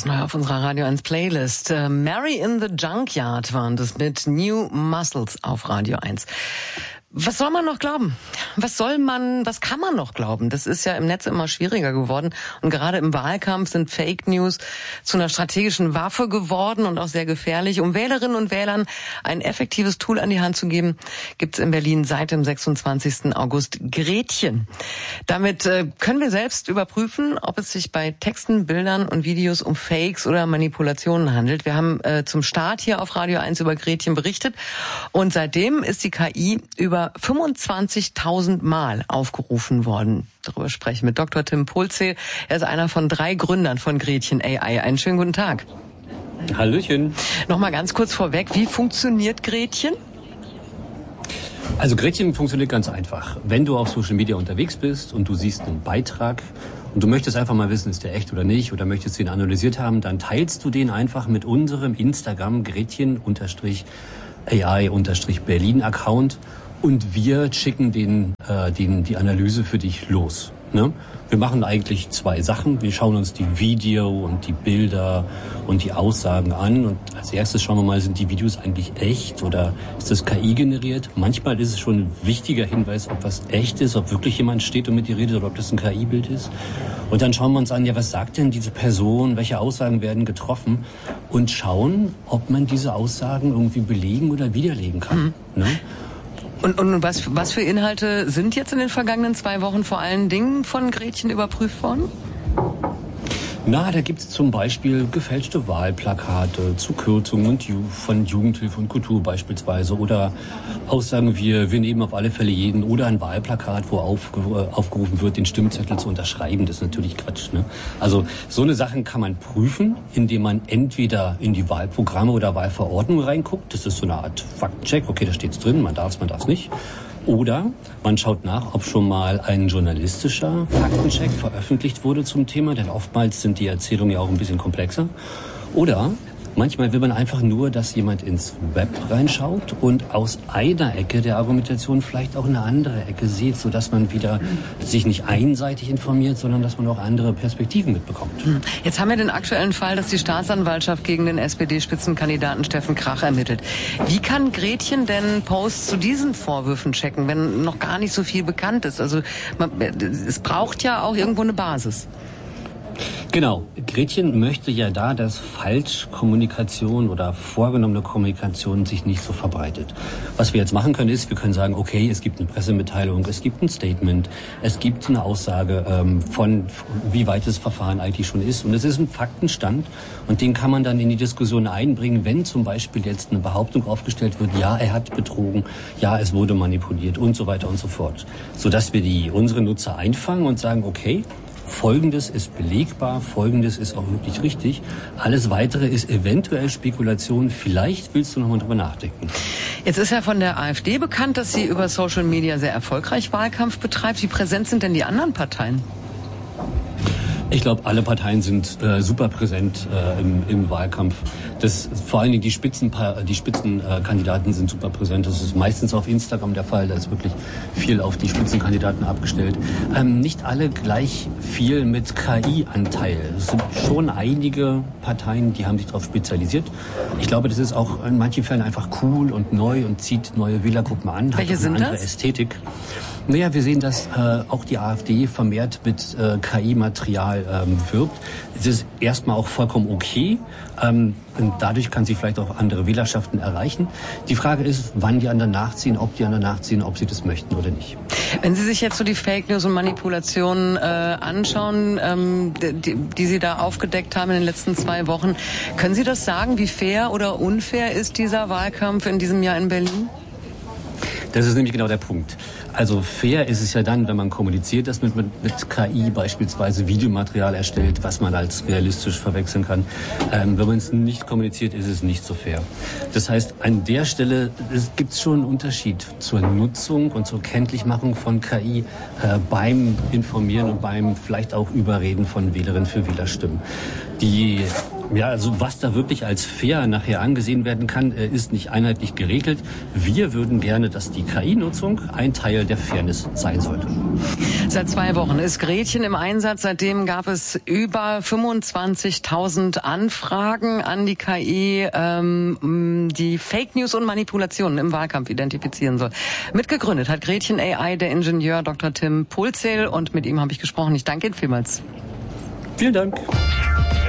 das neu auf unserer Radio 1 Playlist. Mary in the Junkyard waren das mit New Muscles auf Radio 1. Was soll man noch glauben? Was kann man noch glauben? Das ist ja im Netz immer schwieriger geworden. Und gerade im Wahlkampf sind Fake News zu einer strategischen Waffe geworden und auch sehr gefährlich. Um Wählerinnen und Wählern ein effektives Tool an die Hand zu geben, gibt's in Berlin seit dem 26. August Gretchen. Damit können wir selbst überprüfen, ob es sich bei Texten, Bildern und Videos um Fakes oder Manipulationen handelt. Wir haben zum Start hier auf Radio 1 über Gretchen berichtet. Und seitdem ist die KI über 25.000 Mal aufgerufen worden. Darüber spreche ich mit Dr. Tim Polzeh. Er ist einer von 3 Gründern von Gretchen AI. Einen schönen guten Tag. Hallöchen. Nochmal ganz kurz vorweg, wie funktioniert Gretchen? Also Gretchen funktioniert ganz einfach. Wenn du auf Social Media unterwegs bist und du siehst einen Beitrag und du möchtest einfach mal wissen, ist der echt oder nicht, oder möchtest du ihn analysiert haben, dann teilst du den einfach mit unserem Instagram Gretchen-AI-Berlin-Account. Und wir schicken die Analyse für dich los. Ne? Wir machen eigentlich 2 Sachen. Wir schauen uns die Video und die Bilder und die Aussagen an. Und als erstes schauen wir mal, sind die Videos eigentlich echt oder ist das KI generiert? Manchmal ist es schon ein wichtiger Hinweis, ob was echt ist, ob wirklich jemand steht und mit dir redet oder ob das ein KI-Bild ist. Und dann schauen wir uns an, ja, was sagt denn diese Person? Welche Aussagen werden getroffen? Und schauen, ob man diese Aussagen irgendwie belegen oder widerlegen kann. Ne? Und was für Inhalte sind jetzt in den vergangenen 2 Wochen vor allen Dingen von Gretchen überprüft worden? Na, da gibt's zum Beispiel gefälschte Wahlplakate zu Kürzungen von Jugendhilfe und Kultur beispielsweise oder Aussagen wir nehmen auf alle Fälle jeden oder ein Wahlplakat, wo aufgerufen wird, den Stimmzettel zu unterschreiben. Das ist natürlich Quatsch, ne? Also so eine Sachen kann man prüfen, indem man entweder in die Wahlprogramme oder Wahlverordnungen reinguckt. Das ist so eine Art Faktencheck. Okay, da steht's drin, man darf's nicht. Oder man schaut nach, ob schon mal ein journalistischer Faktencheck veröffentlicht wurde zum Thema, denn oftmals sind die Erzählungen ja auch ein bisschen komplexer. Oder manchmal will man einfach nur, dass jemand ins Web reinschaut und aus einer Ecke der Argumentation vielleicht auch eine andere Ecke sieht, sodass man wieder sich nicht einseitig informiert, sondern dass man auch andere Perspektiven mitbekommt. Jetzt haben wir den aktuellen Fall, dass die Staatsanwaltschaft gegen den SPD-Spitzenkandidaten Steffen Krach ermittelt. Wie kann Gretchen denn Posts zu diesen Vorwürfen checken, wenn noch gar nicht so viel bekannt ist? Also es braucht ja auch irgendwo eine Basis. Genau. Gretchen möchte ja dass Falschkommunikation oder vorgenommene Kommunikation sich nicht so verbreitet. Was wir jetzt machen können ist, wir können sagen, okay, es gibt eine Pressemitteilung, es gibt ein Statement, es gibt eine Aussage von wie weit das Verfahren eigentlich schon ist. Und es ist ein Faktenstand und den kann man dann in die Diskussion einbringen, wenn zum Beispiel jetzt eine Behauptung aufgestellt wird, ja, er hat betrogen, ja, es wurde manipuliert und so weiter und so fort. Sodass wir unsere Nutzer einfangen und sagen, okay, Folgendes ist belegbar, Folgendes ist auch wirklich richtig. Alles Weitere ist eventuell Spekulation. Vielleicht willst du noch mal drüber nachdenken. Jetzt ist ja von der AfD bekannt, dass sie über Social Media sehr erfolgreich Wahlkampf betreibt. Wie präsent sind denn die anderen Parteien? Ich glaube, alle Parteien sind super präsent im Wahlkampf. Vor allen Dingen die Spitzenkandidaten sind super präsent. Das ist meistens auf Instagram der Fall. Da ist wirklich viel auf die Spitzenkandidaten abgestellt. Nicht alle gleich viel mit KI-Anteil. Es sind schon einige Parteien, die haben sich darauf spezialisiert. Ich glaube, das ist auch in manchen Fällen einfach cool und neu und zieht neue Wählergruppen an. Welche sind das? Eine andere Ästhetik. Naja, wir sehen, dass auch die AfD vermehrt mit KI-Material wirbt. Es ist erstmal auch vollkommen okay. Und dadurch kann sie vielleicht auch andere Wählerschaften erreichen. Die Frage ist, wann die anderen nachziehen, ob die anderen nachziehen, ob sie das möchten oder nicht. Wenn Sie sich jetzt so die Fake News und Manipulationen anschauen, die Sie da aufgedeckt haben in den letzten 2 Wochen, können Sie das sagen, wie fair oder unfair ist dieser Wahlkampf in diesem Jahr in Berlin? Das ist nämlich genau der Punkt. Also fair ist es ja dann, wenn man kommuniziert, dass mit KI beispielsweise Videomaterial erstellt, was man als realistisch verwechseln kann. Wenn man es nicht kommuniziert, ist es nicht so fair. Das heißt, an der Stelle gibt es schon einen Unterschied zur Nutzung und zur Kenntlichmachung von KI beim Informieren und beim vielleicht auch Überreden von Wählerinnen für Wählerstimmen. Die Ja, also was da wirklich als fair nachher angesehen werden kann, ist nicht einheitlich geregelt. Wir würden gerne, dass die KI-Nutzung ein Teil der Fairness sein sollte. Seit 2 Wochen ist Gretchen im Einsatz. Seitdem gab es über 25.000 Anfragen an die KI, die Fake News und Manipulationen im Wahlkampf identifizieren soll. Mitgegründet hat Gretchen AI der Ingenieur Dr. Tim Polzl und mit ihm habe ich gesprochen. Ich danke Ihnen vielmals. Vielen Dank.